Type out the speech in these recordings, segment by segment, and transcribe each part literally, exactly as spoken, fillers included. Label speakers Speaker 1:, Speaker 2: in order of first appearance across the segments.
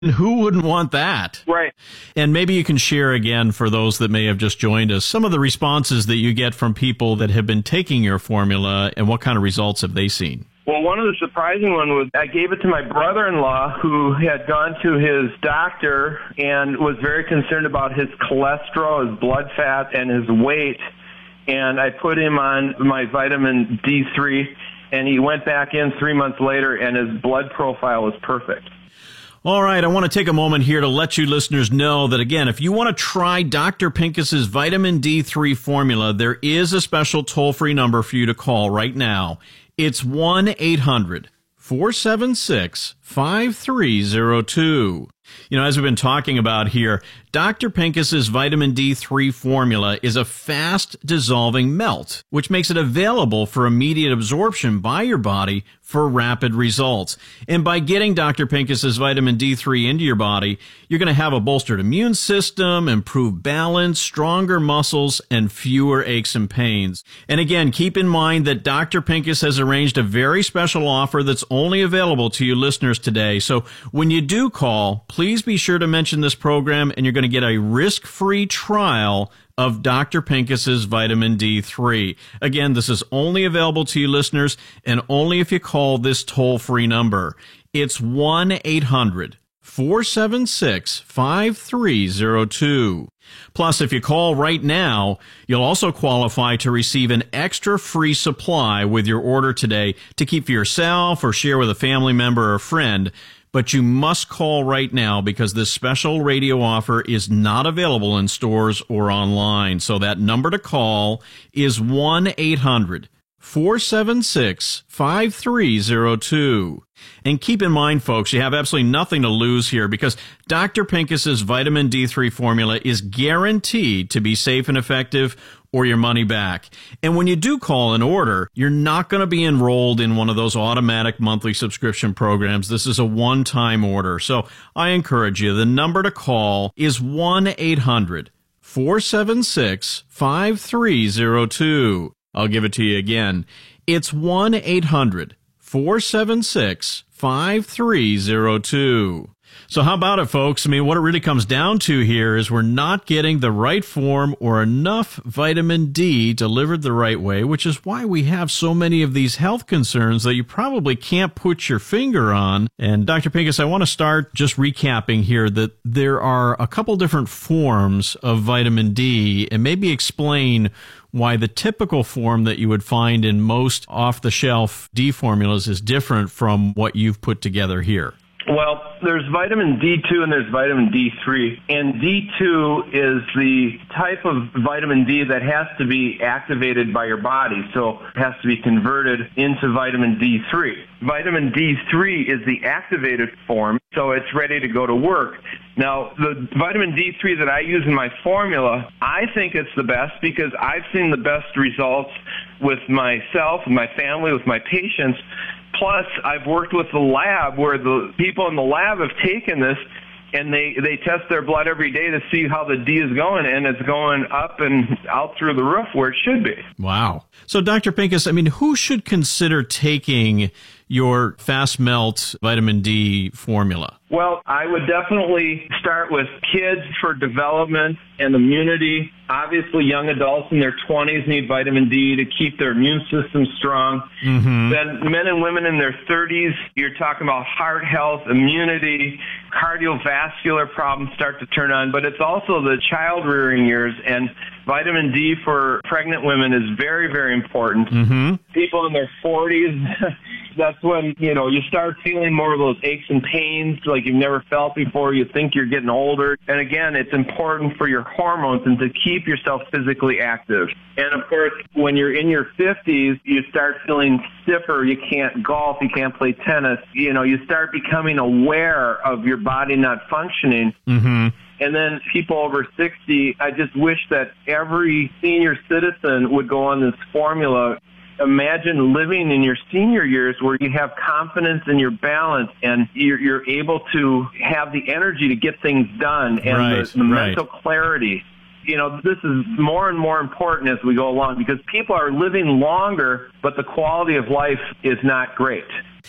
Speaker 1: Who wouldn't want that?
Speaker 2: Right.
Speaker 1: And maybe you can share again, for those that may have just joined us, some of the responses that you get from people that have been taking your formula, and what kind of results have they seen?
Speaker 2: Well, one of the surprising ones was I gave it to my brother-in-law, who had gone to his doctor and was very concerned about his cholesterol, his blood fat, and his weight. And I put him on my vitamin D three, and he went back in three months later, and his blood profile was perfect.
Speaker 1: All right, I want to take a moment here to let you listeners know that, again, if you want to try Doctor Pincus's vitamin D three formula, there is a special toll-free number for you to call right now. It's one eight hundred four seven six five three zero two. You know, as we've been talking about here, Doctor Pincus's vitamin D three formula is a fast-dissolving melt, which makes it available for immediate absorption by your body for rapid results. And by getting Doctor Pincus's vitamin D three into your body, you're going to have a bolstered immune system, improved balance, stronger muscles, and fewer aches and pains. And again, keep in mind that Doctor Pincus has arranged a very special offer that's only available to you listeners today. So when you do call, please be sure to mention this program, and you're going to get a risk-free trial of Doctor Pincus's vitamin D three. Again, this is only available to you listeners, and only if you call this toll-free number. It's one eight hundred four seven six five three zero two. Plus, if you call right now, you'll also qualify to receive an extra free supply with your order today to keep for yourself or share with a family member or friend. But you must call right now, because this special radio offer is not available in stores or online. So that number to call is one eight hundred four seven six five three zero two. And keep in mind, folks, you have absolutely nothing to lose here, because Doctor Pincus's vitamin D three formula is guaranteed to be safe and effective, or your money back. And when you do call an order, you're not going to be enrolled in one of those automatic monthly subscription programs. This is a one-time order. So I encourage you, the number to call is one eight hundred four seven six five three zero two. I'll give it to you again. It's one eight hundred four seven six five three zero two. So how about it, folks? I mean, what it really comes down to here is we're not getting the right form or enough vitamin D delivered the right way, which is why we have so many of these health concerns that you probably can't put your finger on. And Doctor Pincus, I want to start just recapping here that there are a couple different forms of vitamin D, and maybe explain why the typical form that you would find in most off-the-shelf D formulas is different from what you've put together here.
Speaker 2: Well, there's vitamin D two and there's vitamin D three. And D two is the type of vitamin D that has to be activated by your body, so it has to be converted into vitamin D three. Vitamin D three is the activated form, so it's ready to go to work. Now, the vitamin D three that I use in my formula, I think it's the best because I've seen the best results with myself, with my family, with my patients. Plus, I've worked with the lab where the people in the lab have taken this and they, they test their blood every day to see how the D is going, and it's going up and out through the roof where it should be.
Speaker 1: Wow. So, Doctor Pincus, I mean, who should consider taking your fast melt vitamin D formula?
Speaker 2: Well, I would definitely start with kids for development and immunity. Obviously, young adults in their twenties need vitamin D to keep their immune system strong. Mm-hmm. Then men and women in their thirties, you're talking about heart health, immunity, cardiovascular problems start to turn on. But it's also the child-rearing years, and vitamin D for pregnant women is very, very important. Mm-hmm. People in their forties, that's when, you know, you start feeling more of those aches and pains like you've never felt before. You think you're getting older. And again, it's important for your hormones and to keep yourself physically active. And of course, when you're in your fifties, you start feeling stiffer. You can't golf. You can't play tennis. You know, you start becoming aware of your body not functioning. Mm-hmm. And then people over sixty, I just wish that every senior citizen would go on this formula. Imagine living in your senior years where you have confidence in your balance and you're, you're able to have the energy to get things done and right, the, the right. mental clarity. You know, this is more and more important as we go along because people are living longer, but the quality of life is not great.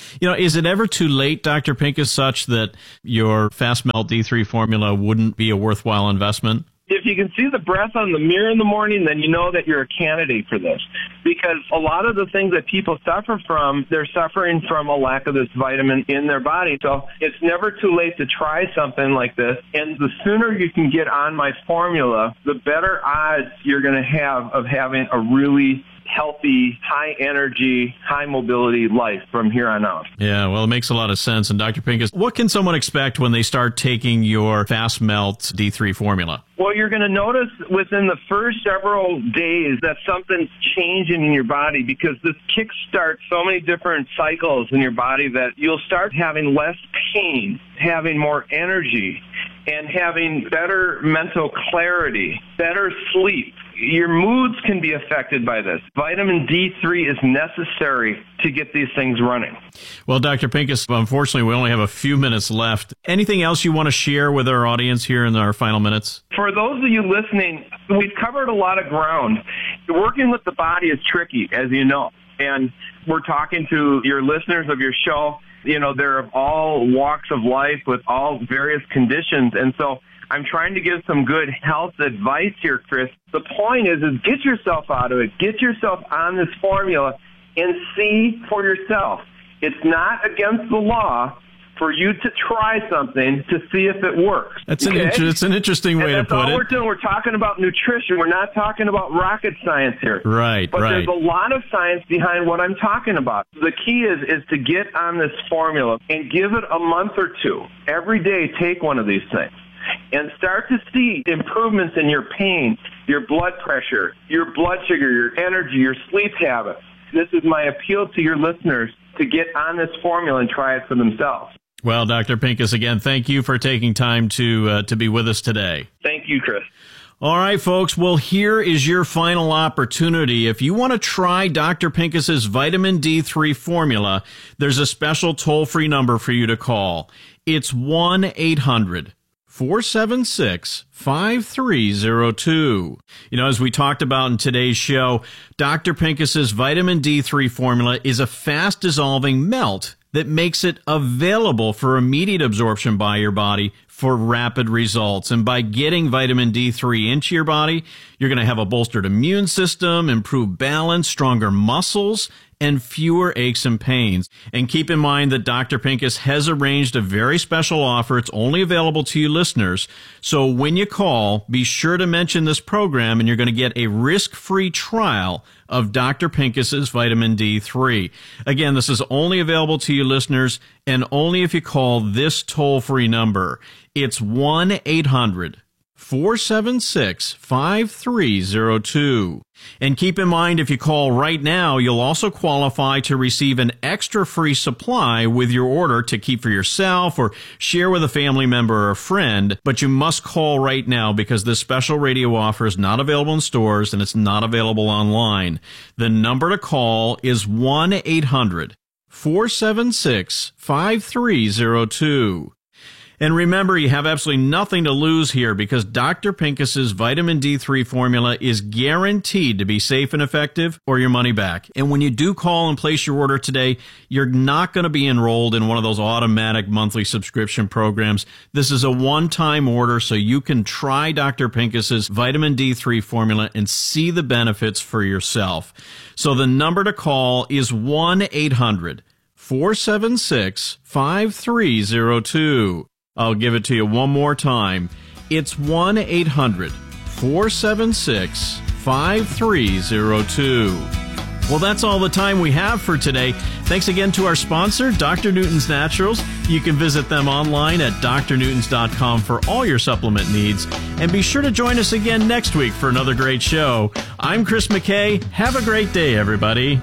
Speaker 1: You know, is it ever too late, Doctor Pincus, such that your Fast Melt D three formula wouldn't be a worthwhile investment?
Speaker 2: If you can see the breath on the mirror in the morning, then you know that you're a candidate for this. Because a lot of the things that people suffer from, they're suffering from a lack of this vitamin in their body. So it's never too late to try something like this. And the sooner you can get on my formula, the better odds you're going to have of having a really healthy, high energy, high mobility life from here on out.
Speaker 1: Yeah, well, it makes a lot of sense. And Doctor Pincus, what can someone expect when they start taking your Fast Melt D three formula?
Speaker 2: Well, you're going to notice within the first several days that something's changing in your body, because this kickstarts so many different cycles in your body that you'll start having less pain, having more energy, and having better mental clarity, better sleep. Your moods can be affected by this. Vitamin D three is necessary to get these things running.
Speaker 1: Well, Doctor Pincus, unfortunately, we only have a few minutes left. Anything else you want to share with our audience here in our final minutes?
Speaker 2: For those of you listening, we've covered a lot of ground. Working with the body is tricky, as you know. And we're talking to your listeners of your show. You know, they're of all walks of life with all various conditions. And so I'm trying to give some good health advice here, Chris. The point is, is get yourself out of it. Get yourself on this formula and see for yourself. It's not against the law for you to try something to see if it works.
Speaker 1: That's an,
Speaker 2: okay?
Speaker 1: inter- it's an interesting way
Speaker 2: and
Speaker 1: to put
Speaker 2: all
Speaker 1: it.
Speaker 2: We're doing. We're talking about nutrition. We're not talking about rocket science here.
Speaker 1: Right,
Speaker 2: but
Speaker 1: right.
Speaker 2: There's a lot of science behind what I'm talking about. The key is, is to get on this formula and give it a month or two. Every day, take one of these things and start to see improvements in your pain, your blood pressure, your blood sugar, your energy, your sleep habits. This is my appeal to your listeners to get on this formula and try it for themselves.
Speaker 1: Well, Doctor Pincus, again, thank you for taking time to uh, to be with us today.
Speaker 2: Thank you, Chris.
Speaker 1: All right, folks. Well, here is your final opportunity. If you want to try Doctor Pincus's vitamin D three formula, there's a special toll-free number for you to call. It's one eight hundred four seven six five three zero two. You know, as we talked about in today's show, Doctor Pincus's vitamin D three formula is a fast-dissolving melt that makes it available for immediate absorption by your body for rapid results. And by getting vitamin D three into your body, you're going to have a bolstered immune system, improved balance, stronger muscles, and fewer aches and pains. And keep in mind that Doctor Pincus has arranged a very special offer. It's only available to you listeners. So when you call, be sure to mention this program, and you're going to get a risk-free trial of Doctor Pincus's vitamin D three. Again, this is only available to you listeners, and only if you call this toll-free number. It's one eight hundred four seven six five three zero two. And keep in mind, if you call right now, you'll also qualify to receive an extra free supply with your order to keep for yourself or share with a family member or a friend. But you must call right now, because this special radio offer is not available in stores and it's not available online. The number to call is one eight hundred four seven six five three zero two. And remember, you have absolutely nothing to lose here, because Doctor Pincus's vitamin D three formula is guaranteed to be safe and effective, or your money back. And when you do call and place your order today, you're not going to be enrolled in one of those automatic monthly subscription programs. This is a one-time order, so you can try Doctor Pincus's vitamin D three formula and see the benefits for yourself. So the number to call is one eight hundred four seven six five three zero two. I'll give it to you one more time. It's one eight hundred four seven six five three zero two. Well, that's all the time we have for today. Thanks again to our sponsor, Doctor Newton's Naturals. You can visit them online at d r newtons dot com for all your supplement needs. And be sure to join us again next week for another great show. I'm Chris McKay. Have a great day, everybody.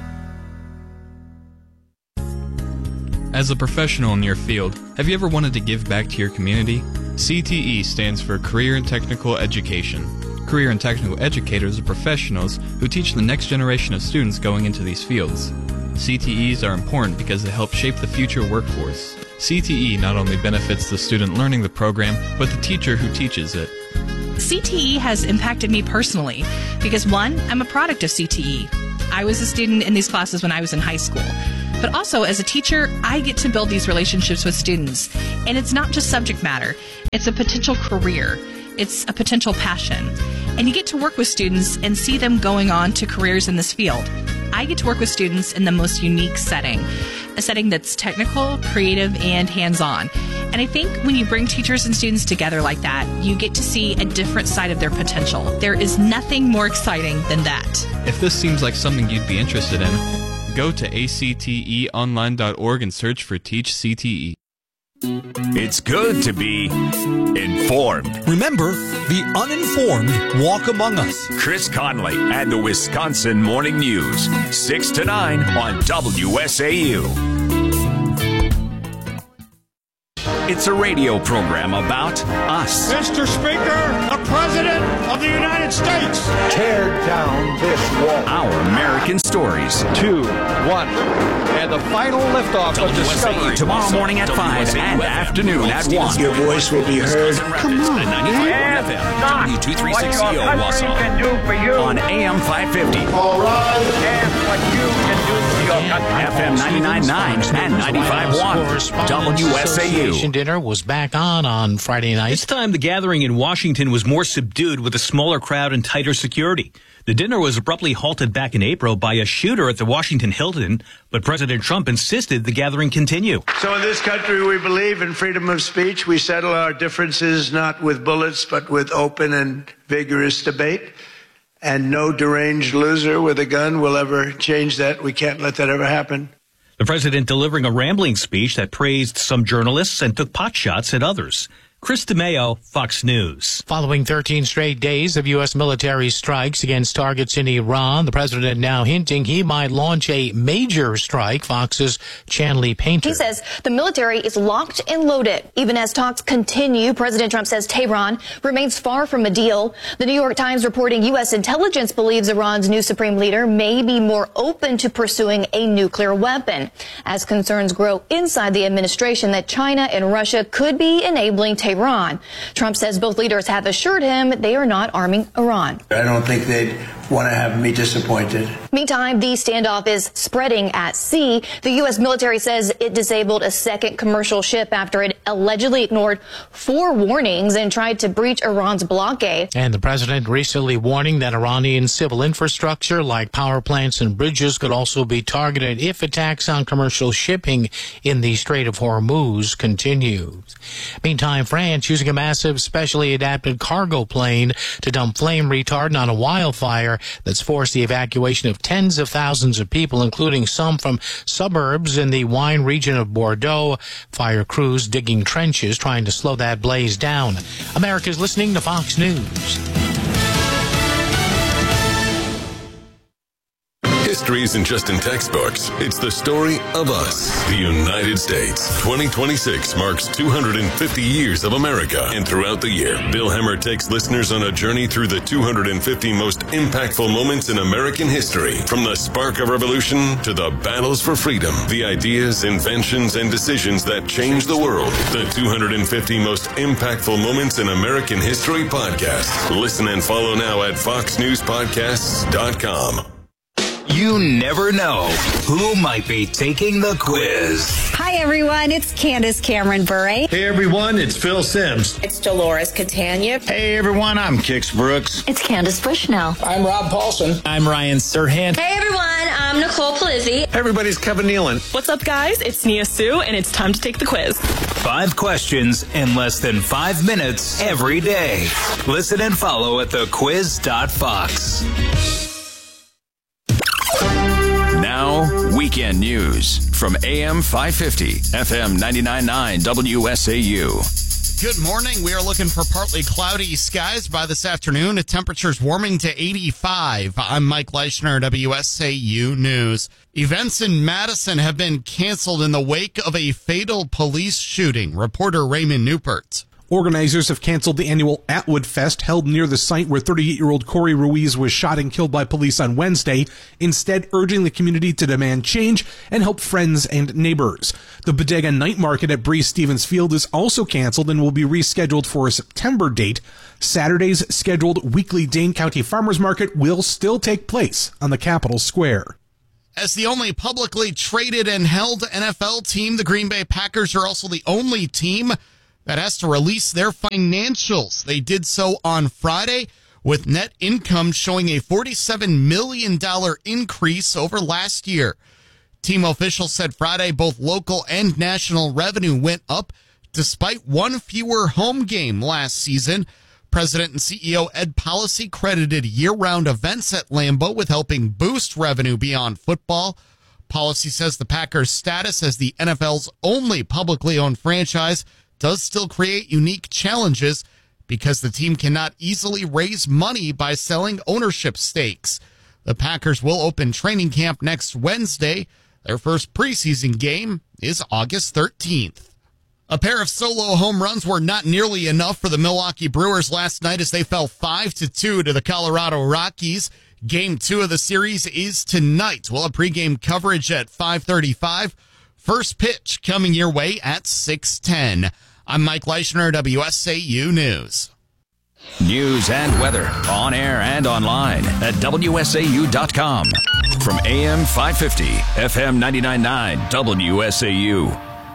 Speaker 3: As a professional in your field, have you ever wanted to give back to your community? C T E stands for Career and Technical Education. Career and Technical Educators are professionals who teach the next generation of students going into these fields. C T Es are important because they help shape the future workforce. C T E not only benefits the student learning the program, but the teacher who teaches it.
Speaker 4: C T E has impacted me personally because, one, I'm a product of C T E. I was a student in these classes when I was in high school. But also, as a teacher, I get to build these relationships with students. And it's not just subject matter. It's a potential career. It's a potential passion. And you get to work with students and see them going on to careers in this field. I get to work with students in the most unique setting, a setting that's technical, creative, and hands-on. And I think when you bring teachers and students together like that, you get to see a different side of their potential. There is nothing more exciting than that.
Speaker 3: If this seems like something you'd be interested in, go to A C T E online dot org and search for Teach C T E.
Speaker 5: It's good to be informed.
Speaker 6: Remember, the uninformed walk among us.
Speaker 5: Chris Conley and the Wisconsin Morning News, six to nine on W S A U. It's a radio program about us.
Speaker 7: Mister Speaker, the President of the United States.
Speaker 8: Tear down this wall.
Speaker 5: Our American stories.
Speaker 8: Two, one. And the final liftoff of Discovery.
Speaker 5: Tomorrow morning at five and afternoon at one.
Speaker 8: Your voice will be heard.
Speaker 5: Come on. W two thirty-six C O Wausau. On A M five fifty.
Speaker 8: All right. And what you can do for your country.
Speaker 5: F M ninety-nine point nine and ninety-five point one. W S A U.
Speaker 9: Dinner was back on on Friday night.
Speaker 10: This time, the gathering in Washington was more subdued with a smaller crowd and tighter security. The dinner was abruptly halted back in April by a shooter at the Washington Hilton, but President Trump insisted the gathering continue.
Speaker 11: So in this country, we believe in freedom of speech. We settle our differences not with bullets, but with open and vigorous debate. And no deranged loser with a gun will ever change that. We can't let that ever happen.
Speaker 10: The president delivering a rambling speech that praised some journalists and took potshots at others. Chris DeMeo, Fox News.
Speaker 9: Following thirteen straight days of U S military strikes against targets in Iran, the president now hinting he might launch a major strike. Fox's Chanley Painter.
Speaker 12: He says the military is locked and loaded. Even as talks continue, President Trump says Tehran remains far from a deal. The New York Times reporting U S intelligence believes Iran's new supreme leader may be more open to pursuing a nuclear weapon, as concerns grow inside the administration that China and Russia could be enabling Tehran. Iran. Trump says both leaders have assured him they are not arming Iran.
Speaker 11: I don't think they'd want to have me disappointed.
Speaker 12: Meantime, the standoff is spreading at sea. The U S military says it disabled a second commercial ship after it allegedly ignored four warnings and tried to breach Iran's blockade.
Speaker 9: And the president recently warning that Iranian civil infrastructure like power plants and bridges could also be targeted if attacks on commercial shipping in the Strait of Hormuz continue. Meantime, France using a massive specially adapted cargo plane to dump flame retardant on a wildfire that's forced the evacuation of tens of thousands of people, including some from suburbs in the wine region of Bordeaux. Fire crews digging trenches trying to slow that blaze down. America's listening to Fox News.
Speaker 13: History isn't just in textbooks. It's the story of us, the United States. twenty twenty-six marks two hundred fifty years of America. And throughout the year, Bill Hemmer takes listeners on a journey through the two hundred fifty most impactful moments in American history. From the spark of revolution to the battles for freedom, the ideas, inventions, and decisions that changed the world. The two hundred fifty most impactful moments in American history podcast. Listen and follow now at fox news podcasts dot com.
Speaker 5: You never know who might be taking the quiz.
Speaker 14: Hi, everyone. It's Candace Cameron Bure.
Speaker 15: Hey, everyone. It's Phil Sims.
Speaker 16: It's Dolores Catania.
Speaker 17: Hey, everyone. I'm Kix Brooks.
Speaker 18: It's Candace Bushnell.
Speaker 19: I'm Rob Paulson.
Speaker 20: I'm Ryan Serhant.
Speaker 21: Hey, everyone. I'm Nicole Palizzi.
Speaker 22: Hey, everybody's Kevin Nealon.
Speaker 23: What's up, guys? It's Nia Sue, and it's time to take the quiz.
Speaker 5: Five questions in less than five minutes every day. Listen and follow at the quiz dot fox. Now, weekend news from A M five fifty, F M ninety-nine point nine W S A U.
Speaker 24: Good morning. We are looking for partly cloudy skies by this afternoon. Temperatures warming to eighty-five. I'm Mike Leischner, W S A U News. Events in Madison have been canceled in the wake of a fatal police shooting. Reporter Raymond Newport.
Speaker 25: Organizers have canceled the annual Atwood Fest held near the site where thirty-eight-year-old Corey Ruiz was shot and killed by police on Wednesday, instead urging the community to demand change and help friends and neighbors. The Bodega Night Market at Breeze Stevens Field is also canceled and will be rescheduled for a September date. Saturday's scheduled weekly Dane County Farmers Market will still take place on the Capitol Square.
Speaker 24: As the only publicly traded and held N F L team, the Green Bay Packers are also the only team that has to release their financials. They did so on Friday, with net income showing a forty-seven million dollars increase over last year. Team officials said Friday both local and national revenue went up despite one fewer home game last season. President and C E O Ed Policy credited year-round events at Lambeau with helping boost revenue beyond football. Policy says the Packers' status as the N F L's only publicly owned franchise does still create unique challenges because the team cannot easily raise money by selling ownership stakes. The Packers will open training camp next Wednesday. Their first preseason game is August thirteenth. A pair of solo home runs were not nearly enough for the Milwaukee Brewers last night as they fell five to two to the Colorado Rockies. Game two of the series is tonight. We'll have pregame coverage at five thirty-five. First pitch coming your way at six ten. I'm Mike Leischner, W S A U News.
Speaker 2: News and weather on air and online at W S A U dot com. From A M five fifty, F M ninety-nine point nine, W S A U.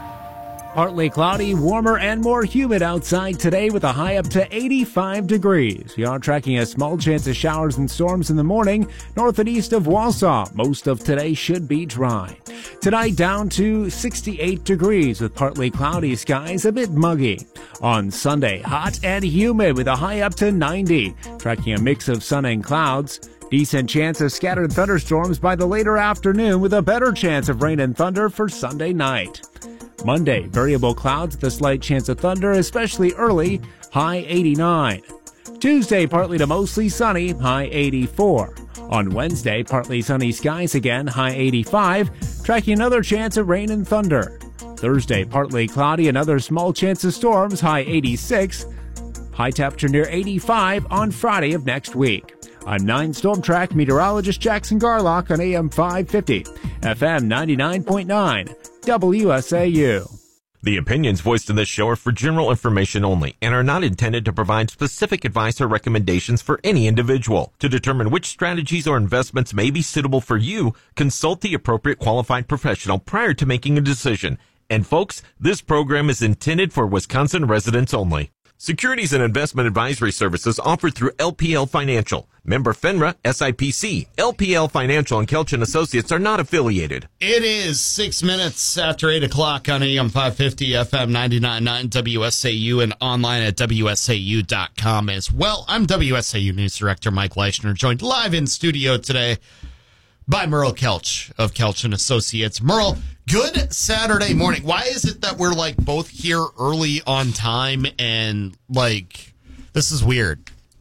Speaker 18: Partly cloudy, warmer, and more humid outside today with a high up to eighty-five degrees. We are tracking a small chance of showers and storms in the morning north and east of Wausau. Most of today should be dry. Tonight down to sixty-eight degrees with partly cloudy skies, a bit muggy. On Sunday, hot and humid with a high up to ninety. Tracking a mix of sun and clouds. Decent chance of scattered thunderstorms by the later afternoon with a better chance of rain and thunder for Sunday night. Monday, variable clouds with a slight chance of thunder, especially early, high eighty-nine. Tuesday, partly to mostly sunny, high eighty-four. On Wednesday, partly sunny skies again, high eighty-five, tracking another chance of rain and thunder. Thursday, partly cloudy, another small chance of storms, high eighty-six. High temperature near eighty-five on Friday of next week. I'm nine Storm Track meteorologist Jackson Garlock on A M five fifty, F M ninety-nine point nine. W S A U.
Speaker 19: The opinions voiced in this show are for general information only and are not intended to provide specific advice or recommendations for any individual. To determine which strategies or investments may be suitable for you, consult the appropriate qualified professional prior to making a decision. And folks, this program is intended for Wisconsin residents only. Securities and investment advisory services offered through L P L Financial. Member FINRA, S I P C. L P L Financial and Kelch and Associates are not affiliated.
Speaker 24: It is six minutes after eight o'clock on A M five fifty, F M ninety-nine point nine, W S A U, and online at W S A U dot com as well. I'm W S A U News Director Mike Leischner, joined live in studio today by Merle Kelch of Kelch and Associates. Merle, good Saturday morning. Why is it that we're like both here early on time and like this is weird?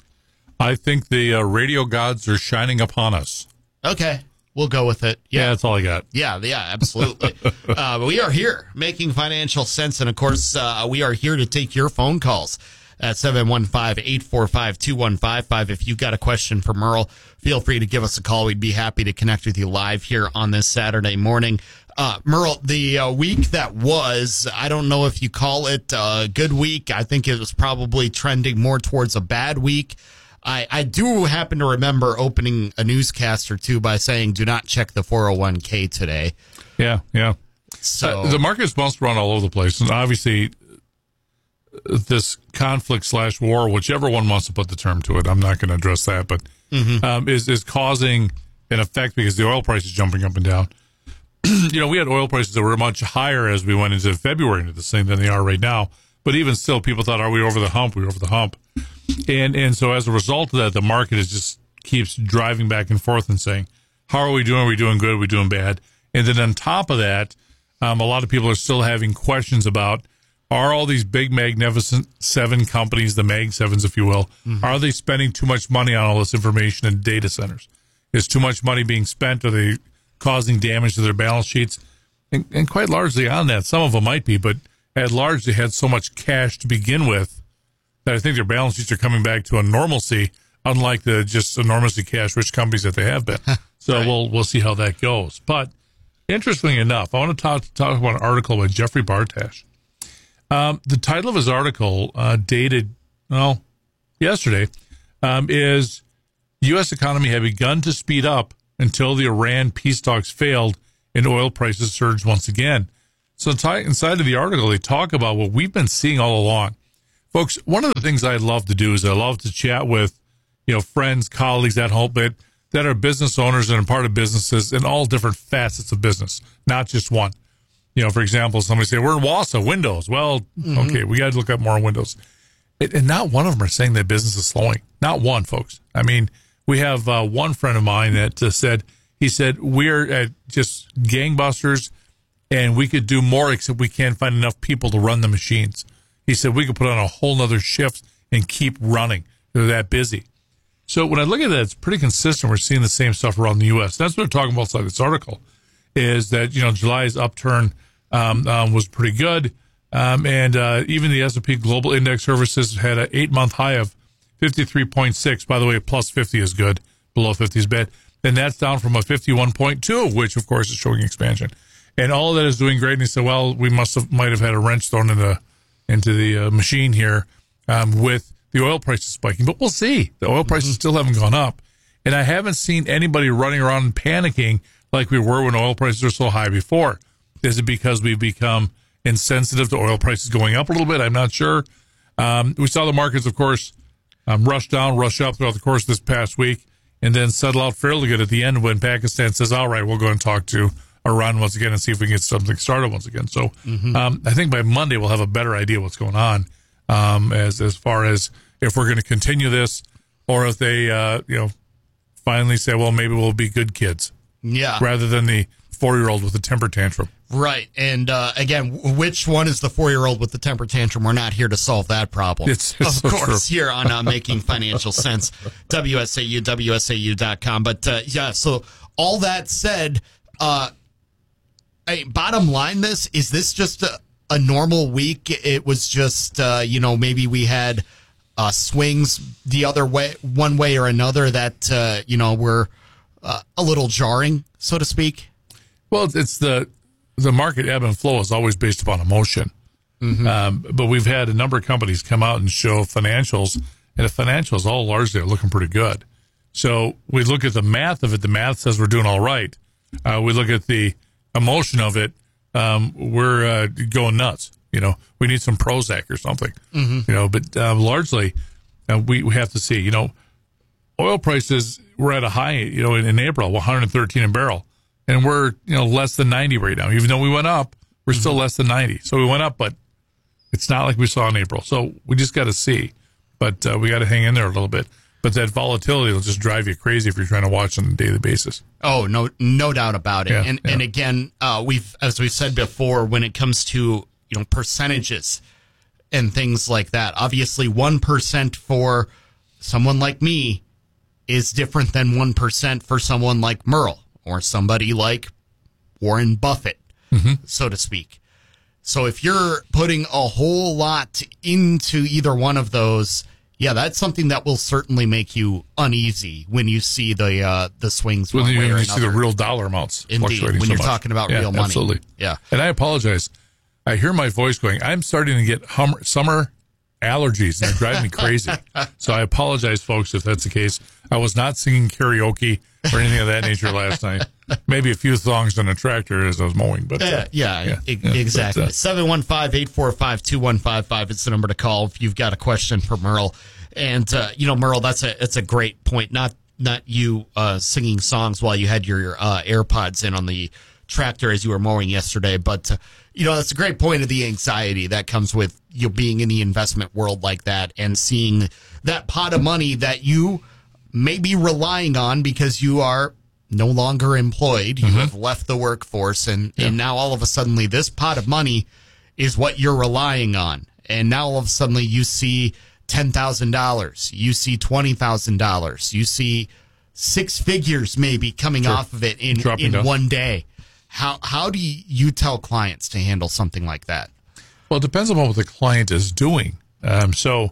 Speaker 20: I think the uh, radio gods are shining upon us.
Speaker 24: Okay, we'll go with it.
Speaker 20: Yeah, yeah that's all I got.
Speaker 24: Yeah, yeah, absolutely. uh, but we are here making financial sense, and of course, uh, we are here to take your phone calls at seven one five, eight four five, two one five five. If you've got a question for Merle, feel free to give us a call. We'd be happy to connect with you live here on this Saturday morning. Uh, Merle, the uh, week that was, I don't know if you call it a good week. I think it was probably trending more towards a bad week. I, I do happen to remember opening a newscast or two by saying, do not check the four oh one k today.
Speaker 20: Yeah, yeah. So uh, the market's bounced around all over the place. And obviously, this conflict slash war, whichever one wants to put the term to it, I'm not going to address that, but mm-hmm. um, is, is causing an effect because the oil price is jumping up and down. You know, we had oil prices that were much higher as we went into February into this thing than they are right now. But even still, people thought, are we over the hump? We're over the hump. And and so as a result of that, the market is just keeps driving back and forth and saying, how are we doing? Are we doing good? Are we doing bad? And then on top of that, um, a lot of people are still having questions about, are all these big, magnificent seven companies, the Mag Sevens, if you will, mm-hmm. are they spending too much money on all this information in data centers? Is too much money being spent? Are they causing damage to their balance sheets? And, and quite largely on that, some of them might be, but at large, they had so much cash to begin with that I think their balance sheets are coming back to a normalcy, unlike the just enormously cash-rich companies that they have been. So right. we'll we'll see how that goes. But interestingly enough, I want to talk, talk about an article by Jeffrey Bartash. Um, the title of his article, uh, dated, well, yesterday, um, is U S economy had begun to speed up until the Iran peace talks failed and oil prices surged once again. So inside of the article, they talk about what we've been seeing all along. Folks, one of the things I love to do is I love to chat with, you know, friends, colleagues at home that, that are business owners and are part of businesses in all different facets of business, not just one. You know, for example, somebody say, we're in Wausau, Windows. Well, mm-hmm. okay, we got to look up more on Windows. It, and not one of them are saying that business is slowing. Not one, folks. I mean, we have uh, one friend of mine that uh, said, he said, we're at just gangbusters and we could do more except we can't find enough people to run the machines. He said, we could put on a whole nother shift and keep running. They're that busy. So when I look at that, it's pretty consistent. We're seeing the same stuff around the U S. That's what they're talking about inside this article, is that, you know, July's upturn um, um, was pretty good. Um, and uh, even the S and P Global Index Services had an eight-month high of fifty-three point six. By the way, plus fifty is good. Below fifty is bad. And that's down from a fifty-one point two, which, of course, is showing expansion. And all of that is doing great. And he said, well, we must have might have had a wrench thrown in the, into the uh, machine here um, with the oil prices spiking. But we'll see. The oil prices mm-hmm. still haven't gone up. And I haven't seen anybody running around and panicking like we were when oil prices were so high before. Is it because we've become insensitive to oil prices going up a little bit? I'm not sure. Um, we saw the markets, of course, um, rush down, rush up throughout the course of this past week, and then settle out fairly good at the end when Pakistan says, all right, we'll go and talk to Iran once again and see if we can get something started once again. So mm-hmm. um, I think by Monday we'll have a better idea what's going on um, as as far as if we're going to continue this or if they, uh, you know, finally say, well, maybe we'll be good kids.
Speaker 24: Yeah.
Speaker 20: Rather than the four-year-old with a temper tantrum.
Speaker 24: Right. And, uh, again, which one is the four-year-old with the temper tantrum? We're not here to solve that problem.
Speaker 20: It's, it's
Speaker 24: of
Speaker 20: so
Speaker 24: course,
Speaker 20: true.
Speaker 24: here on uh, Making Financial Sense, W S A U, W S A U dot com. But, uh, yeah, so all that said, uh, hey, bottom line this, is this just a, a normal week? It was just, uh, you know, maybe we had uh, swings the other way, one way or another that, uh, you know, were uh, a little jarring, so to speak?
Speaker 20: Well, it's the the market ebb and flow is always based upon emotion. Mm-hmm. Um, but we've had a number of companies come out and show financials, and the financials all largely are looking pretty good. So we look at the math of it. The math says we're doing all right. Uh, we look at the emotion of it. Um, we're uh, going nuts. You know, we need some Prozac or something. Mm-hmm. You know, but uh, largely uh, we, we have to see. You know, oil prices were at a high. You know, in, in April, one hundred thirteen a barrel. And we're, you know, less than ninety right now. Even though we went up, we're mm-hmm. still less than ninety. So we went up, but it's not like we saw in April. So we just got to see. But uh, we got to hang in there a little bit. But that volatility will just drive you crazy if you're trying to watch on a daily basis.
Speaker 24: Oh, no no doubt about it.
Speaker 20: Yeah,
Speaker 24: and
Speaker 20: yeah.
Speaker 24: and again, uh, we've as we've said before, when it comes to, you know, percentages and things like that, obviously one percent for someone like me is different than one percent for someone like Merle. Or somebody like Warren Buffett, mm-hmm. so to speak. So if you're putting a whole lot into either one of those, yeah, that's something that will certainly make you uneasy when you see the uh, the swings.
Speaker 20: When
Speaker 24: one
Speaker 20: you,
Speaker 24: way or
Speaker 20: you see
Speaker 24: another.
Speaker 20: the real dollar amounts
Speaker 24: Indeed,
Speaker 20: fluctuating
Speaker 24: when
Speaker 20: so
Speaker 24: you're
Speaker 20: much.
Speaker 24: talking about
Speaker 20: yeah,
Speaker 24: real money.
Speaker 20: Absolutely.
Speaker 24: Yeah.
Speaker 20: And I apologize. I hear my voice going, I'm starting to get hum- summer allergies, and they're driving me crazy. So I apologize, folks, if that's the case. I was not singing karaoke or anything of that nature last night. Maybe a few songs on a tractor as I was mowing. But uh,
Speaker 24: uh, yeah,
Speaker 20: yeah,
Speaker 24: e-
Speaker 20: yeah,
Speaker 24: exactly.
Speaker 20: But, uh,
Speaker 24: seven one five, eight four five, two one five five is the number to call if you've got a question for Merle. And, uh, you know, Merle, that's a it's a great point. Not not you uh, singing songs while you had your uh, AirPods in on the tractor as you were mowing yesterday. But, uh, you know, that's a great point of the anxiety that comes with you being in the investment world like that and seeing that pot of money that you may be relying on because you are no longer employed. You mm-hmm. have left the workforce, and, yeah. and now all of a sudden this pot of money is what you're relying on. And now all of a sudden you see ten thousand dollars, you see twenty thousand dollars, you see six figures maybe coming sure. off of it in, in one day. How how do you tell clients to handle something like that?
Speaker 20: Well, it depends on what the client is doing. Um, so,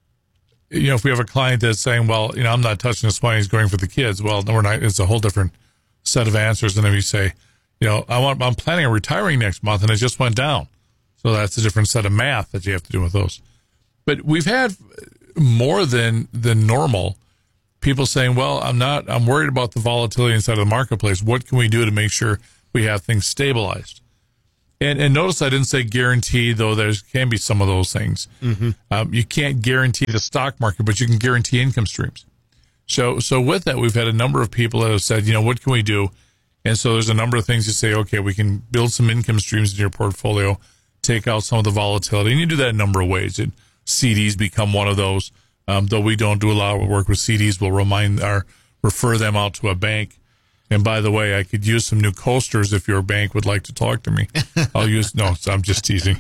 Speaker 20: you know, if we have a client that's saying, well, you know, I'm not touching this money, it's going for the kids. Well, no, we're not. It's a whole different set of answers. And then we say, you know, I want, I'm planning on retiring next month and it just went down. So that's a different set of math that you have to do with those. But we've had more than, than normal people saying, well, I'm not, I'm worried about the volatility inside of the marketplace. What can we do to make sure we have things stabilized? And, and notice I didn't say guaranteed, though there can be some of those things. Mm-hmm. Um, you can't guarantee the stock market, but you can guarantee income streams. So, so with that, we've had a number of people that have said, you know, what can we do? And so there's a number of things you say, okay, we can build some income streams in your portfolio, take out some of the volatility. And you do that a number of ways. And C Ds become one of those. Um, though we don't do a lot of work with C Ds, we'll remind or refer them out to a bank. And by the way, I could use some new coasters if your bank would like to talk to me. I'll use, no, I'm just teasing.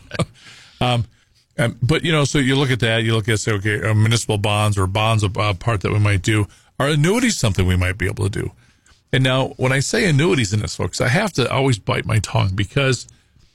Speaker 20: um, Um, but, you know, so you look at that, you look at, say, okay, uh, municipal bonds or bonds, a uh, part that we might do. Are annuities something we might be able to do? And now, when I say annuities in this, folks, I have to always bite my tongue because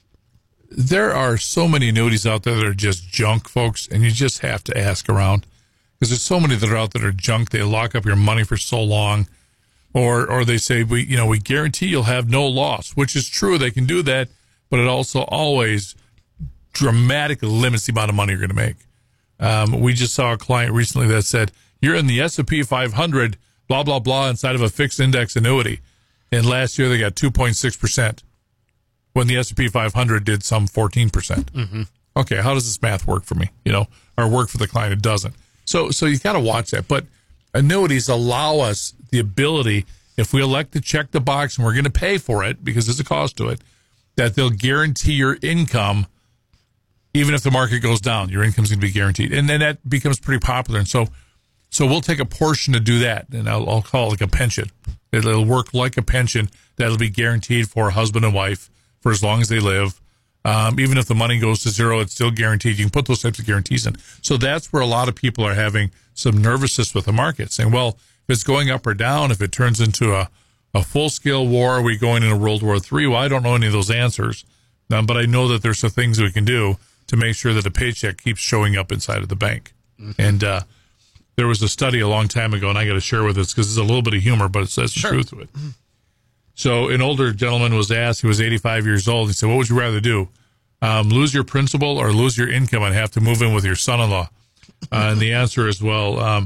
Speaker 20: there are so many annuities out there that are just junk, folks, and you just have to ask around because there's so many that are out that are junk. They lock up your money for so long, or or they say, we, you know, we guarantee you'll have no loss, which is true. They can do that, but it also always dramatically limits the amount of money you're going to make. Um, we just saw a client recently that said, you're in the S and P five hundred, blah, blah, blah, inside of a fixed index annuity. And last year they got two point six percent when the S and P five hundred did some fourteen percent. Mm-hmm. Okay, how does this math work for me? You know, or work for the client? It doesn't. So, so you got to watch that. But annuities allow us the ability, if we elect to check the box and we're going to pay for it because there's a cost to it, that they'll guarantee your income. Even if the market goes down, your income's going to be guaranteed. And then that becomes pretty popular. And so so we'll take a portion to do that, and I'll, I'll call it like a pension. It'll work like a pension that'll be guaranteed for a husband and wife for as long as they live. Um, even if the money goes to zero, it's still guaranteed. You can put those types of guarantees in. So that's where a lot of people are having some nervousness with the market, saying, well, if it's going up or down, if it turns into a, a full-scale war, are we going into World War Three? Well, I don't know any of those answers, um, but I know that there's some things we can do to make sure that a paycheck keeps showing up inside of the bank. Mm-hmm. And uh, there was a study a long time ago, and I got to share with this because there's a little bit of humor, but it says
Speaker 24: sure.
Speaker 20: the truth to it. Mm-hmm. So an older gentleman was asked, he was eighty-five years old. He said, what would you rather do? Um, lose your principal or lose your income and have to move in with your son-in-law? Uh, and the answer is, well, um,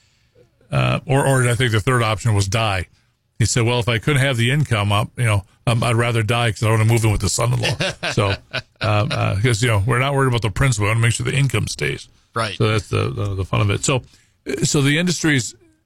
Speaker 20: uh, or, or I think the third option was die. He said, well, if I couldn't have the income up, you know, um, I'd rather die because I don't want to move in with the son-in-law. So, um, uh, because, you know, we're not worried about the principal. I want to make sure the income stays.
Speaker 24: Right.
Speaker 20: So that's the, the, the fun of it. So, so the industry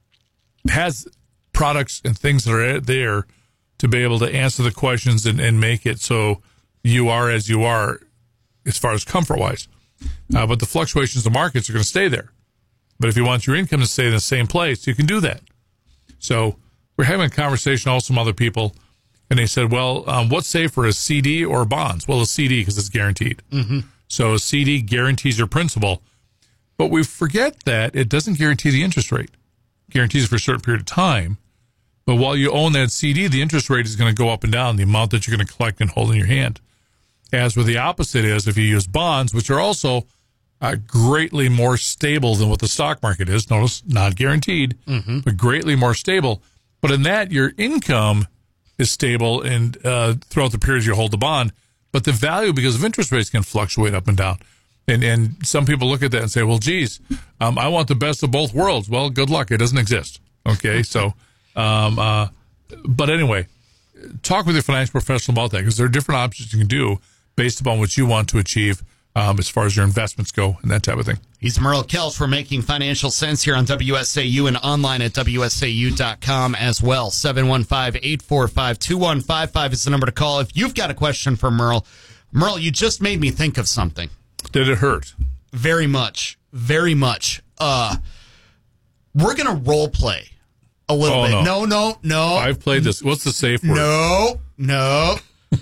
Speaker 20: has products and things that are there to be able to answer the questions and, and make it so you are as you are as far as comfort-wise. Uh, but the fluctuations of markets are going to stay there. But if you want your income to stay in the same place, you can do that. So we're having a conversation with some other people, and they said, well, um, what's safer, a C D or bonds? Well, a C D because it's guaranteed. Mm-hmm. So a C D guarantees your principal. But we forget that it doesn't guarantee the interest rate. It guarantees it for a certain period of time. But while you own that C D, the interest rate is going to go up and down, the amount that you're going to collect and hold in your hand. As where the opposite is, if you use bonds, which are also uh, greatly more stable than what the stock market is. Notice, not guaranteed, mm-hmm. but greatly more stable. But in that, your income is stable and uh, throughout the periods you hold the bond, but the value, because of interest rates, can fluctuate up and down. And and some people look at that and say, well, geez, um, I want the best of both worlds. Well, good luck. It doesn't exist. Okay, so, um, uh, but anyway, talk with your financial professional about that because there are different options you can do based upon what you want to achieve um, as far as your investments go and that type of thing.
Speaker 24: He's Merle Kelch. We're making financial sense here on W S A U and online at W S A U dot com as well. seven one five, eight four five, two one five five is the number to call if you've got a question for Merle. Merle, you just made me think of something.
Speaker 20: Did it hurt?
Speaker 24: Very much. Very much. Uh, we're going to role play a little
Speaker 20: oh,
Speaker 24: bit.
Speaker 20: No.
Speaker 24: no, no, no.
Speaker 20: I've played this. What's the safe word?
Speaker 24: No, no.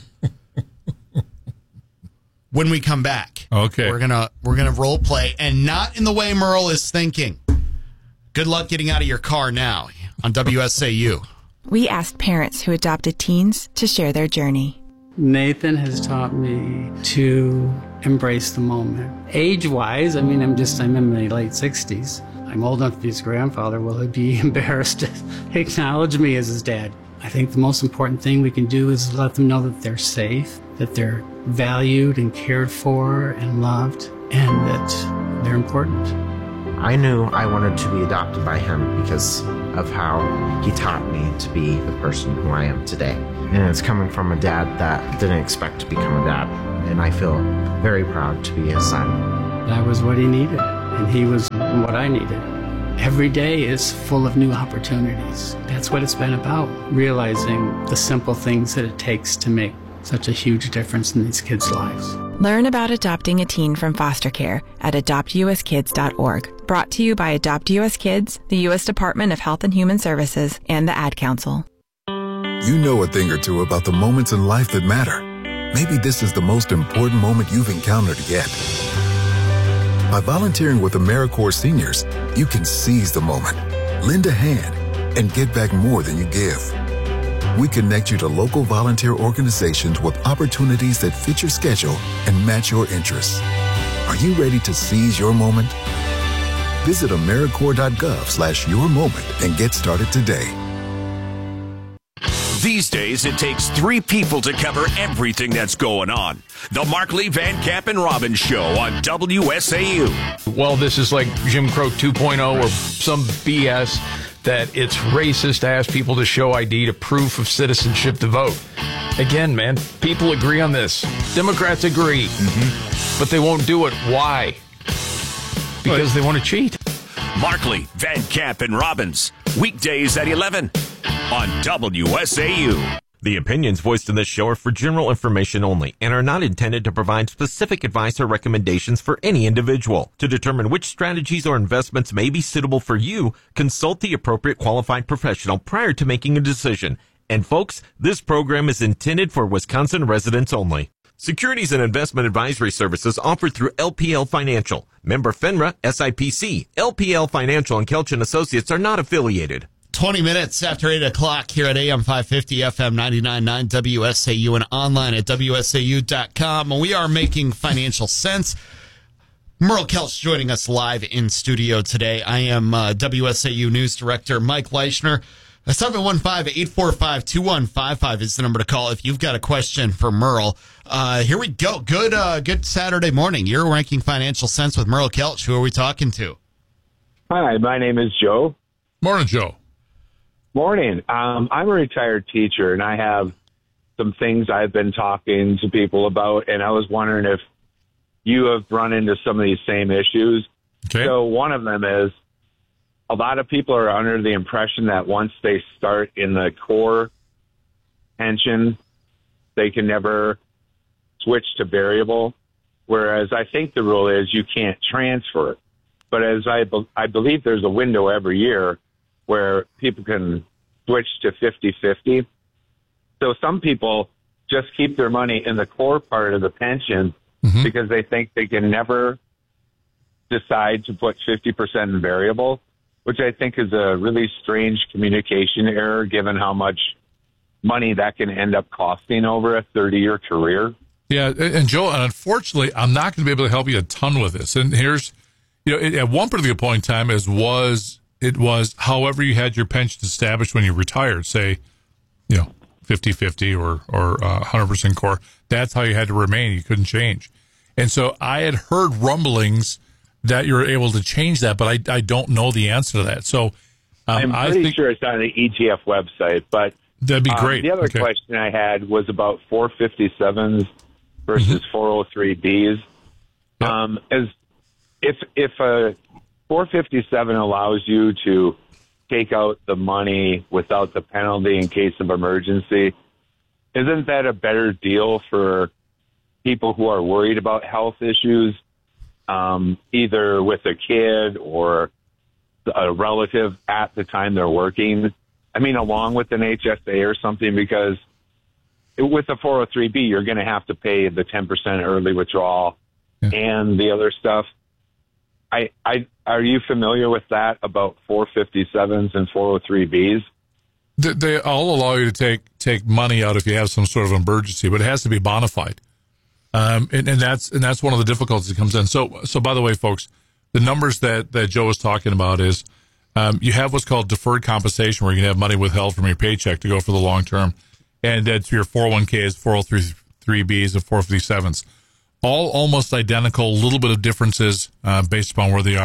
Speaker 24: When we come back,
Speaker 20: okay,
Speaker 24: we're gonna we're gonna role play, and not in the way Merle is thinking. Good luck getting out of your car now on W S A U.
Speaker 1: We asked parents who adopted teens to share their journey.
Speaker 3: Nathan has taught me to embrace the moment. Age-wise, I mean, I'm just I'm in my late sixties. I'm old enough to be his grandfather. Will he be embarrassed to acknowledge me as his dad? I think the most important thing we can do is let them know that they're safe, that they're valued and cared for and loved, and that they're important.
Speaker 4: I knew I wanted to be adopted by him because of how he taught me to be the person who I am today. And it's coming from a dad that didn't expect to become a dad. And I feel very proud to be his son.
Speaker 3: That was what he needed, and he was what I needed. Every day is full of new opportunities. That's what it's been about, realizing the simple things that it takes to make such a huge difference in these kids' lives.
Speaker 1: Learn about adopting a teen from foster care at adopt u s kids dot org. Brought to you by Adopt U S Kids, the U S Department of Health and Human Services, and the Ad Council.
Speaker 6: You know a thing or two about the moments in life that matter. Maybe this is the most important moment you've encountered yet. By volunteering with AmeriCorps Seniors, you can seize the moment, lend a hand, and get back more than you give. We connect you to local volunteer organizations with opportunities that fit your schedule and match your interests. Are you ready to seize your moment? Visit AmeriCorps.gov slash your moment and get started today.
Speaker 2: These days, it takes three people to cover everything that's going on. The Markley, Van Camp, and Robbins Show on W S A U.
Speaker 7: Well, this is like Jim Crow two point oh or some B S that it's racist to ask people to show I D to proof of citizenship to vote. Again, man, people agree on this. Democrats agree, mm-hmm. but they won't do it. Why? Because they want to cheat.
Speaker 2: Markley, Van Camp, and Robbins. Weekdays at eleven. On W S A U.
Speaker 19: The opinions voiced in this show are for general information only and are not intended to provide specific advice or recommendations for any individual. To determine which strategies or investments may be suitable for you, consult the appropriate qualified professional prior to making a decision. And folks, this program is intended for Wisconsin residents only. Securities and investment advisory services offered through L P L Financial. Member FINRA, S I P C. L P L Financial and Kelch Associates are not affiliated.
Speaker 24: twenty minutes after eight o'clock here at A M five fifty, F M ninety-nine point nine W S A U and online at W S A U dot com. We are making financial sense. Merle Kelch joining us live in studio today. I am uh, W S A U News Director Mike Leischner. seven one five, eight four five, two one five five is the number to call if you've got a question for Merle. Uh, here we go. Good uh, good Saturday morning. You're ranking Financial Sense with Merle Kelch. Who are we talking to?
Speaker 8: Hi, my name is Joe.
Speaker 20: Morning, Joe.
Speaker 8: Morning. Um, I'm a retired teacher, and I have some things I've been talking to people about, and I was wondering if you have run into some of these same issues.
Speaker 20: Okay.
Speaker 8: So one of them is a lot of people are under the impression that once they start in the core pension, they can never switch to variable, whereas I think the rule is you can't transfer it. But as I, be- I believe there's a window every year where people can switch to fifty-fifty. So some people just keep their money in the core part of the pension mm-hmm. because they think they can never decide to put fifty percent in variable, which I think is a really strange communication error given how much money that can end up costing over a thirty-year career.
Speaker 20: Yeah, and Joe, unfortunately, I'm not going to be able to help you a ton with this. And here's, you know, at one particular point in time, as was it was however you had your pension established when you retired, say, you know, fifty-fifty or, or uh, one hundred percent core, that's how you had to remain. You couldn't change. And so I had heard rumblings that you're able to change that, but I, I don't know the answer to that. So um,
Speaker 8: I'm
Speaker 20: I
Speaker 8: pretty
Speaker 20: think,
Speaker 8: sure it's on the E T F website, but
Speaker 20: that'd be great.
Speaker 8: Um, the other
Speaker 20: okay.
Speaker 8: question I had was about four fifty-sevens versus mm-hmm. four oh three Bs. Yep. Um, as if if a four fifty-seven allows you to take out the money without the penalty in case of emergency, isn't that a better deal for people who are worried about health issues, um, either with a kid or a relative at the time they're working? I mean, along with an H S A or something, because with a four oh three B, you're going to have to pay the ten percent early withdrawal yeah. and the other stuff. I, I, are you familiar with that about four fifty-sevens and four oh three Bs?
Speaker 20: They, they all allow you to take, take money out if you have some sort of emergency, but it has to be bona fide. Um, and, and that's, and that's one of the difficulties that comes in. So, so by the way, folks, the numbers that, that Joe was talking about is, um, you have what's called deferred compensation where you can have money withheld from your paycheck to go for the long term. And that's your four oh one Ks, four oh three Bs, and four fifty-sevens. All almost identical, a little bit of differences uh, based upon where they are.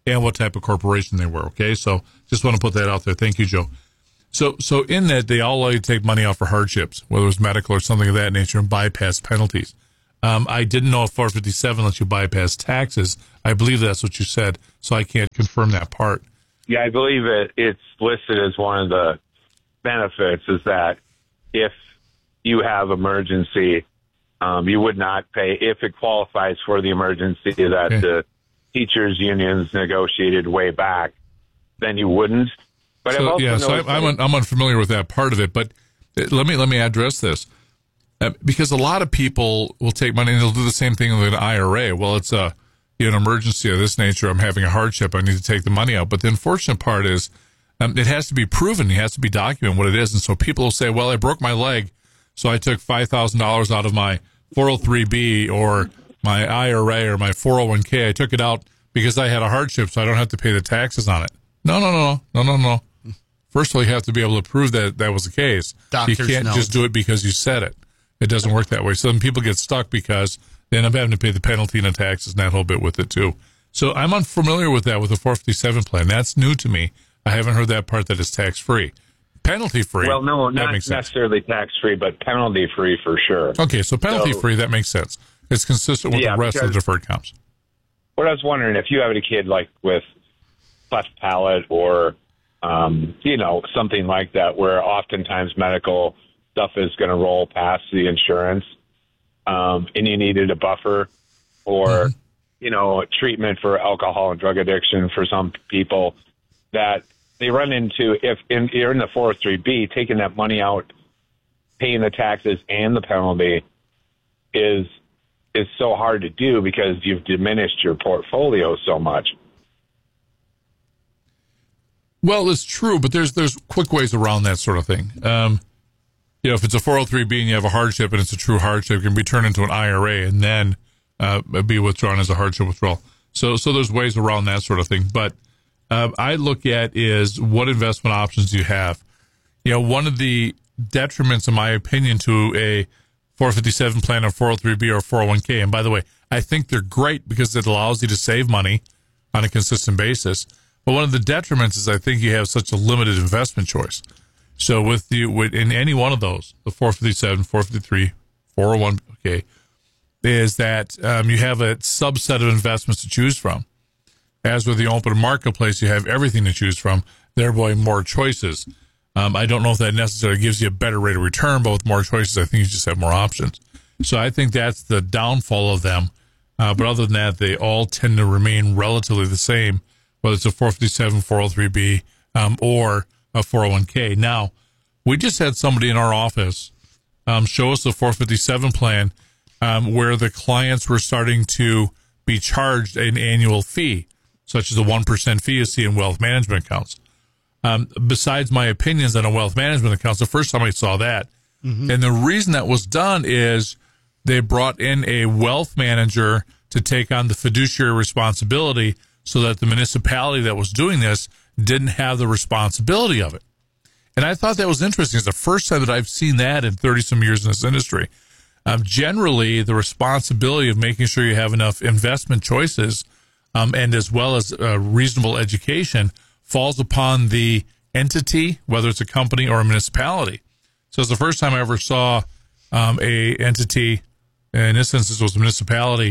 Speaker 20: and what type of corporation they were. Okay, so just want to put that out there. Thank you, Joe. So, so in that, they all allow you to take money out for hardships, whether it was medical or something of that nature, and bypass penalties. Um, I didn't know if four fifty-seven lets you bypass taxes. I believe that's what you said, so I can't confirm that part.
Speaker 8: Yeah, I believe it. It's listed as one of the benefits is that if you have emergency, um, you would not pay if it qualifies for the emergency that okay. the teachers unions negotiated way back. Then you wouldn't. But
Speaker 20: so,
Speaker 8: I've also
Speaker 20: yeah, so I'm, I'm, un, I'm unfamiliar with that part of it. But let me let me address this uh, because a lot of people will take money and they'll do the same thing with an I R A. Well, it's a you know, an emergency of this nature. I'm having a hardship. I need to take the money out. But the unfortunate part is um, it has to be proven. It has to be documented what it is. And so people will say, well, I broke my leg, so I took five thousand dollars out of my four oh three B or my I R A or my four oh one K. I took it out because I had a hardship, so I don't have to pay the taxes on it. No, no, no, no, no, no. First of all, you have to be able to prove that that was the case.
Speaker 24: Doctors
Speaker 20: you can't
Speaker 24: know.
Speaker 20: just do it because you said it. It doesn't work that way. So then people get stuck because they end up having to pay the penalty and the taxes and that whole bit with it too. So I'm unfamiliar with that with the four fifty-seven plan. That's new to me. I haven't heard that part that is tax-free. Penalty-free.
Speaker 8: Well, no,
Speaker 20: that
Speaker 8: not
Speaker 20: makes sense.
Speaker 8: necessarily tax-free, but penalty-free for sure.
Speaker 20: Okay, so penalty-free, so, that makes sense. It's consistent with
Speaker 8: yeah,
Speaker 20: the rest of the deferred comps.
Speaker 8: What I was wondering, if you have a kid like with cleft palate or, um, you know, something like that, where oftentimes medical stuff is going to roll past the insurance, um, and you needed a buffer or, mm-hmm. you know, treatment for alcohol and drug addiction for some people that they run into, if in, you're in the four oh three B, taking that money out, paying the taxes and the penalty is is so hard to do because you've diminished your portfolio so much.
Speaker 20: Well, it's true, but there's there's quick ways around that sort of thing. Um, you know, if it's a four oh three B and you have a hardship and it's a true hardship, it can be turned into an I R A and then uh, be withdrawn as a hardship withdrawal. So, so there's ways around that sort of thing. But uh, I look at is what investment options do you have? You know, one of the detriments, in my opinion, to a four fifty-seven plan or four oh three B or four oh one K, and by the way, I think they're great because it allows you to save money on a consistent basis. But one of the detriments is I think you have such a limited investment choice. So with the with, in any one of those, the four fifty-seven, four fifty-three, four oh one K, is that um, you have a subset of investments to choose from. As with the open marketplace, you have everything to choose from, thereby more choices. Um, I don't know if that necessarily gives you a better rate of return, but with more choices, I think you just have more options. So I think that's the downfall of them. Uh, but other than that, they all tend to remain relatively the same, whether it's a four fifty-seven, four oh three B, um, or a four oh one K. Now, we just had somebody in our office um, show us the four fifty-seven plan um, where the clients were starting to be charged an annual fee, such as a one percent fee you see in wealth management accounts. Um, besides my opinions on a wealth management account, the first time I saw that. Mm-hmm. And the reason that was done is they brought in a wealth manager to take on the fiduciary responsibility so that the municipality that was doing this didn't have the responsibility of it. And I thought that was interesting. It's the first time that I've seen that in thirty-some years in this industry. Um, generally, the responsibility of making sure you have enough investment choices um, and as well as uh, reasonable education falls upon the entity, whether it's a company or a municipality. So it's the first time I ever saw um, a entity, in this instance it was a municipality,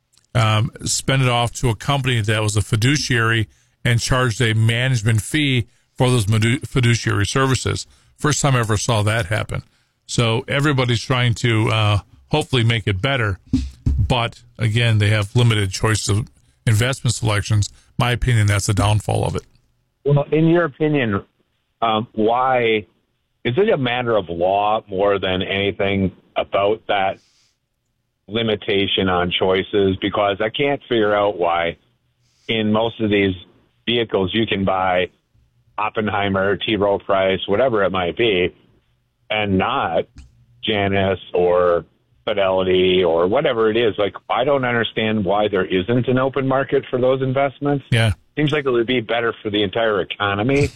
Speaker 20: um, spend it off to a company that was a fiduciary and charged a management fee for those fiduciary services. First time I ever saw that happen. So everybody's trying to uh, hopefully make it better, but again, they have limited choices of investment selections. My opinion, that's the downfall of it.
Speaker 8: Well, in your opinion, um, why is it a matter of law more than anything about that limitation on choices? Because I can't figure out why in most of these vehicles you can buy Oppenheimer, T. Rowe Price, whatever it might be, and not Janus or Fidelity or whatever it is. Like, I don't understand why there isn't an open market for those investments.
Speaker 20: Yeah.
Speaker 8: Seems like it would be better for the entire economy.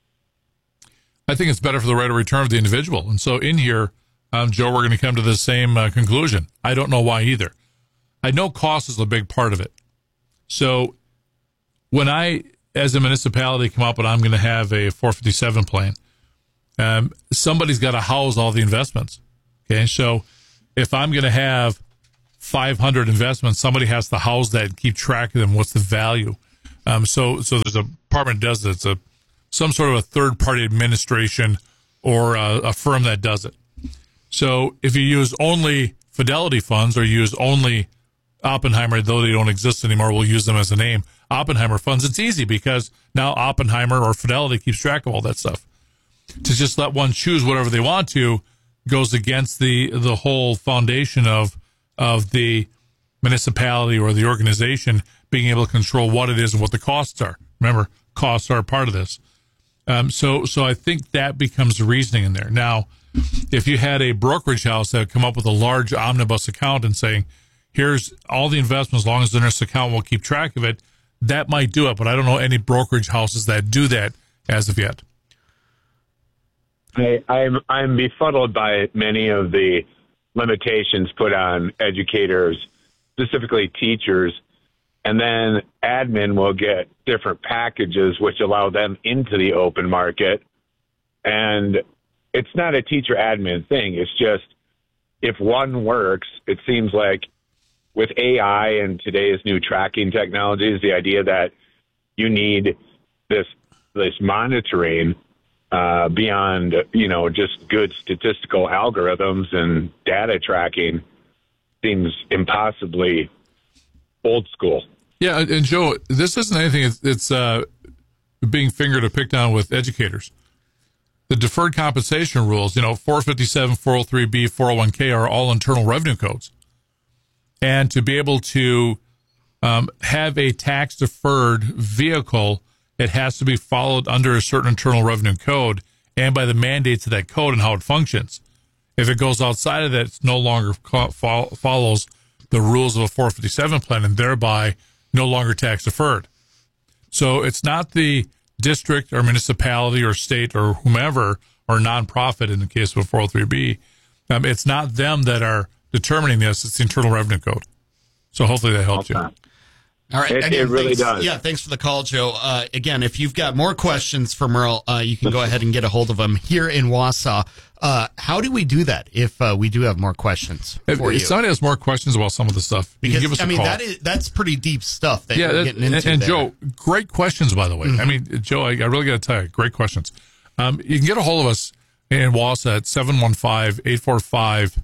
Speaker 20: I think it's better for the rate of return of the individual. And so in here, um, Joe, we're going to come to the same uh, conclusion. I don't know why either. I know cost is a big part of it. So when I, as a municipality, come up and I'm going to have a four fifty-seven plan, um, somebody's got to house all the investments. Okay, so if I'm going to have five hundred investments, somebody has to house that and keep track of them. What's the value? Um, so, so there's a department that does it. It's a some sort of a third party administration or a, a firm that does it. So if you use only Fidelity funds or use only Oppenheimer, though they don't exist anymore, we'll use them as a name, Oppenheimer funds, it's easy because now Oppenheimer or Fidelity keeps track of all that stuff. To just let one choose whatever they want to goes against the, the whole foundation of, of the municipality or the organization being able to control what it is and what the costs are. Remember, costs are a part of this. Um, so, so I think that becomes the reasoning in there. Now, if you had a brokerage house that would come up with a large omnibus account and saying, here's all the investments, as long as they're in this account, we'll keep track of it, that might do it. But I don't know any brokerage houses that do that as of yet.
Speaker 8: I, I'm, I'm befuddled by many of the limitations put on educators, specifically teachers, and then admin will get different packages which allow them into the open market. And it's not a teacher admin thing. It's just if one works, it seems like with A I and today's new tracking technologies, the idea that you need this this monitoring uh, beyond, you know, just good statistical algorithms and data tracking seems impossibly old school.
Speaker 20: Yeah, and Joe, this isn't anything. It's, it's uh, being fingered or picked on with educators. The deferred compensation rules, you know, four fifty-seven, four oh three B, four oh one K are all internal revenue codes. And to be able to um, have a tax deferred vehicle, it has to be followed under a certain internal revenue code and by the mandates of that code and how it functions. If it goes outside of that, it no longer fo- follows the rules of a four fifty-seven plan and thereby no longer tax deferred. So it's not the district or municipality or state or whomever or nonprofit in the case of a four oh three B. Um, it's not them that are determining this. It's the Internal Revenue Code. So hopefully that helps okay. you.
Speaker 24: All right.
Speaker 8: It, again, it really
Speaker 24: thanks,
Speaker 8: does.
Speaker 24: Yeah, thanks for the call, Joe. Uh, again, if you've got more questions for Merle, uh, you can go ahead and get a hold of him here in Wausau. Uh, how do we do that if uh, we do have more questions
Speaker 20: if,
Speaker 24: for
Speaker 20: if
Speaker 24: you?
Speaker 20: somebody has more questions about some of the stuff,
Speaker 24: because,
Speaker 20: you can give us a
Speaker 24: I mean,
Speaker 20: call.
Speaker 24: that is, that's pretty deep stuff that
Speaker 20: yeah,
Speaker 24: you're
Speaker 20: that,
Speaker 24: getting into
Speaker 20: And, and
Speaker 24: there.
Speaker 20: Joe, great questions, by the way.
Speaker 24: Mm-hmm.
Speaker 20: I mean, Joe, I, I really got to tell you, great questions. Um, you can get a hold of us in Wausau at seven one five, eight four five,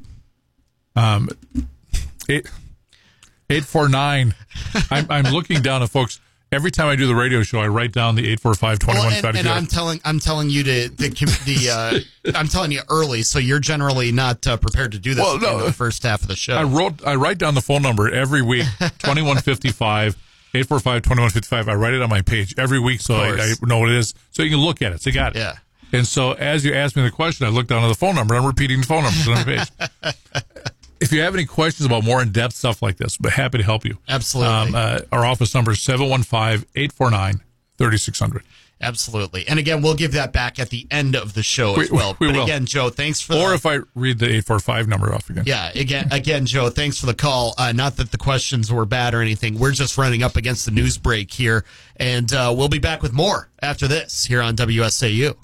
Speaker 20: um, eight, eight four nine. I'm, I'm looking down at folks. Every time I do the radio show, I write down the eight four five, two one
Speaker 24: well,
Speaker 20: five.
Speaker 24: and, and I'm telling I'm telling you to the the uh, I'm telling you early, so you're generally not uh, prepared to do this
Speaker 20: well, no,
Speaker 24: in the first half of the show.
Speaker 20: I wrote I write down the phone number every week, twenty-one fifty-five, eight four five, twenty-one fifty-five. I write it on my page every week so I, I know what it is, so you can look at it. So you got it.
Speaker 24: Yeah.
Speaker 20: And so as you ask me the question, I look down at the phone number. I'm repeating the phone numbers on my page. If you have any questions about more in-depth stuff like this, we're happy to help you.
Speaker 24: Absolutely.
Speaker 20: Um, uh, our office number is seven one five, eight four nine, three six zero zero.
Speaker 24: Absolutely. And again, we'll give that back at the end of the show
Speaker 20: we,
Speaker 24: as well.
Speaker 20: We
Speaker 24: but
Speaker 20: will.
Speaker 24: again, Joe, thanks for
Speaker 20: Or
Speaker 24: the,
Speaker 20: if I read the eight four five number off again.
Speaker 24: Yeah, again, again, Joe, thanks for the call. Uh, not that the questions were bad or anything. We're just running up against the news break here. And uh, we'll be back with more after this here on W S A U.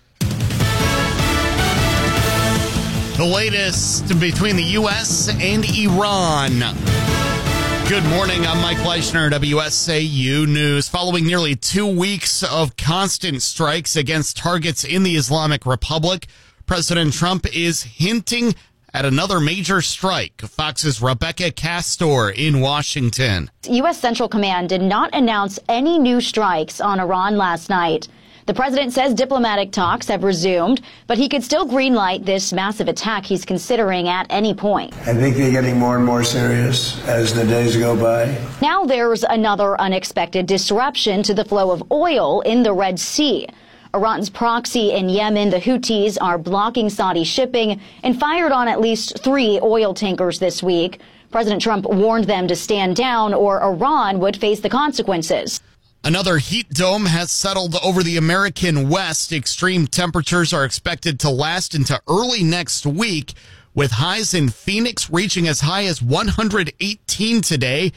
Speaker 24: The latest between the U S and Iran. Good morning. I'm Mike Leischner, W S A U News. Following nearly two weeks of constant strikes against targets in the Islamic Republic, President Trump is hinting at another major strike. Fox's Rebecca Castor in Washington.
Speaker 9: U S Central Command did not announce any new strikes on Iran last night. The president says diplomatic talks have resumed, but he could still greenlight this massive attack he's considering at any point.
Speaker 10: I think they're getting more and more serious as the days go by.
Speaker 9: Now there's another unexpected disruption to the flow of oil in the Red Sea. Iran's proxy in Yemen, the Houthis, are blocking Saudi shipping and fired on at least three oil tankers this week. President Trump warned them to stand down or Iran would face the consequences.
Speaker 24: Another heat dome has settled over the American West. Extreme temperatures are expected to last into early next week, with highs in Phoenix reaching as high as one hundred eighteen today.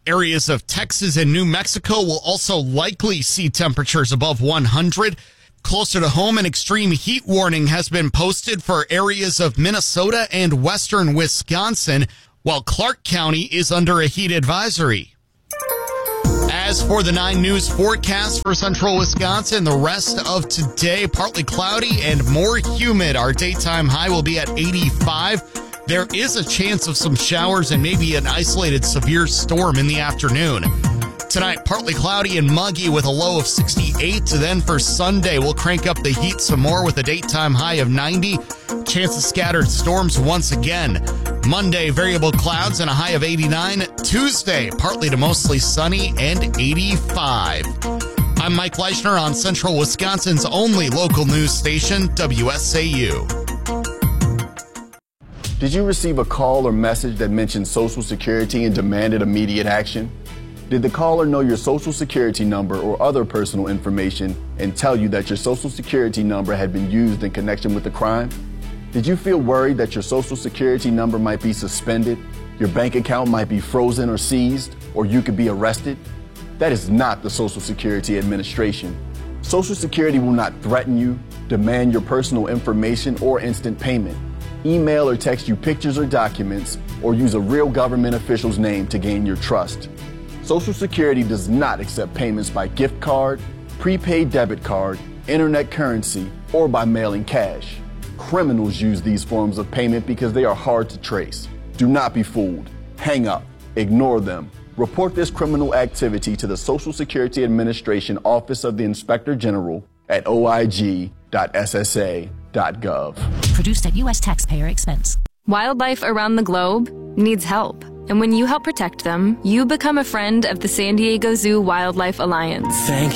Speaker 24: Areas of Texas and New Mexico will also likely see temperatures above one hundred. Closer to home, an extreme heat warning has been posted for areas of Minnesota and western Wisconsin, while Clark County is under a heat advisory. As for the nine News forecast for central Wisconsin, the rest of today, partly cloudy and more humid. Our daytime high will be at eighty-five. There is a chance of some showers and maybe an isolated severe storm in the afternoon. Tonight, partly cloudy and muggy with a low of sixty-eight. Then for Sunday, we'll crank up the heat some more with a daytime high of ninety. Chance of scattered storms once again. Monday, variable clouds and a high of eighty-nine. Tuesday, partly to mostly sunny and eighty-five. I'm Mike Leischner on Central Wisconsin's only local news station, W S A U.
Speaker 11: Did you receive a call or message that mentioned Social Security and demanded immediate action? Did the caller know your Social Security number or other personal information and tell you that your Social Security number had been used in connection with the crime? Did you feel worried that your Social Security number might be suspended, your bank account might be frozen or seized, or you could be arrested? That is not the Social Security Administration. Social Security will not threaten you, demand your personal information, or instant payment, email or text you pictures or documents, or use a real government official's name to gain your trust. Social Security does not accept payments by gift card, prepaid debit card, internet currency, or by mailing cash. Criminals use these forms of payment because they are hard to trace. Do not be fooled. Hang up. Ignore them. Report this criminal activity to the Social Security Administration Office of the Inspector General at o i g dot s s a dot gov.
Speaker 12: Produced at U S taxpayer expense.
Speaker 13: Wildlife around the globe needs help. And when you help protect them, you become a friend of the San Diego Zoo Wildlife Alliance.
Speaker 14: Thank